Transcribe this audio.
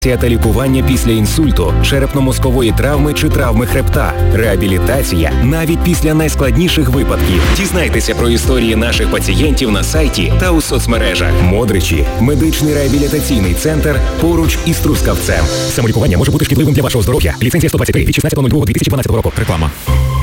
та лікування після інсульту, черепно-мозкової травми чи травми хребта, реабілітація навіть після найскладніших випадків. Дізнайтеся про історії наших пацієнтів на сайті та у соцмережах. Модричі – медичний реабілітаційний центр поруч із Трускавцем. Самолікування може бути шкідливим для вашого здоров'я. Ліцензія 123 від 16.02.2012 року. Реклама.